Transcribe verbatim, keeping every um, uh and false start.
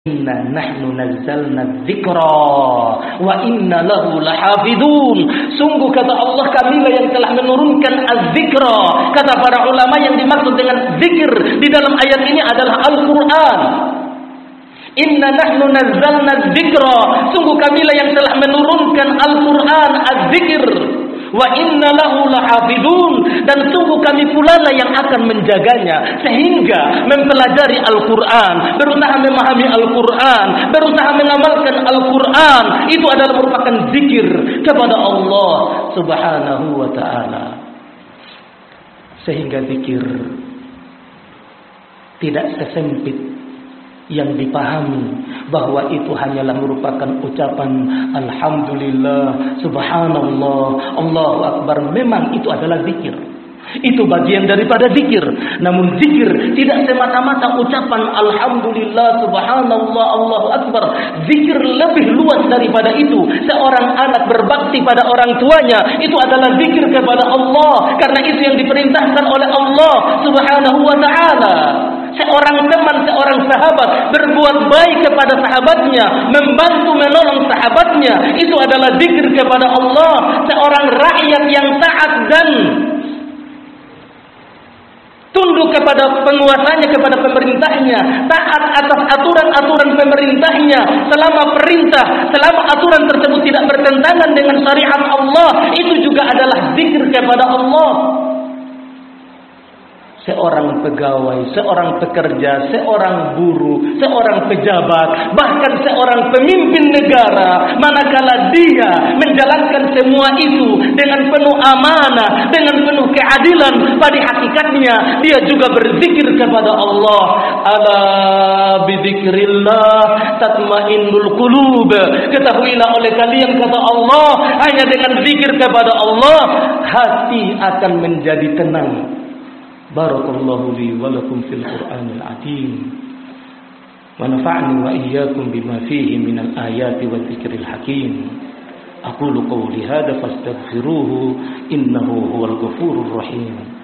Inna nahnu nazzalna dzikra wa inna lahu lahafidun. Sungguh kata Allah, kamilah yang telah menurunkan az-dzikra. Kata para ulama, yang dimaksud dengan zikir di dalam ayat ini adalah Al-Quran. Inna nahnu nazzalna dzikra, sungguh kamilah yang telah menurunkan Al-Quran, az-zikir. Wa inna lahu lahafidun, dan sungguh kami pula lah yang akan menjaganya. Sehingga mempelajari Al-Quran, berusaha memahami Al-Quran, berusaha mengamalkan Al-Quran, itu adalah merupakan zikir kepada Allah subhanahu wa ta'ala. Sehingga zikir tidak sesempit yang dipahami bahwa itu hanyalah merupakan ucapan alhamdulillah, subhanallah, Allahu akbar. Memang itu adalah zikir, itu bagian daripada zikir. Namun zikir tidak semata-mata ucapan alhamdulillah, subhanallah, Allahu akbar. Zikir lebih luas daripada itu. Seorang anak berbakti pada orang tuanya, itu adalah zikir kepada Allah, karena itu yang diperintahkan oleh Allah subhanahu wa ta'ala. Seorang teman, seorang sahabat berbuat baik kepada sahabatnya, membantu menolong sahabatnya, itu adalah zikir kepada Allah. Seorang rakyat yang taat dan tunduk kepada penguasanya, kepada pemerintahnya, taat atas aturan-aturan pemerintahnya, selama perintah, selama aturan tersebut tidak bertentangan dengan syariat Allah, itu juga adalah zikir kepada Allah. Seorang pegawai, seorang pekerja, seorang buruh, seorang pejabat, bahkan seorang pemimpin negara, manakala dia menjalankan semua itu dengan penuh amanah, dengan penuh keadilan, pada hakikatnya dia juga berzikir kepada Allah. Ala bidzikrillah tatmainnul qulub. Ketahuilah oleh kalian, kata Allah, hanya dengan zikir kepada Allah hati akan menjadi tenang. Barakallahu li wa lakum fil Qur'anil azim wa nafa'ni wa iyyakum bima fihi minal ayati wa dzikril hakim. Aqulu qawli hadza fastaghfiruhu innahu huwal ghafurur rahim.